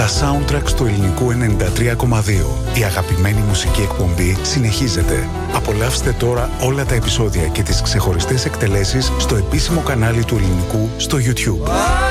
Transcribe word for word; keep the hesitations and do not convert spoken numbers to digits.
Τα soundtracks του ελληνικού ενενήντα τρία κόμμα δύο. Η αγαπημένη μουσική εκπομπή συνεχίζεται. Απολαύστε τώρα όλα τα επεισόδια και τις ξεχωριστές εκτελέσεις στο επίσημο κανάλι του ελληνικού στο YouTube.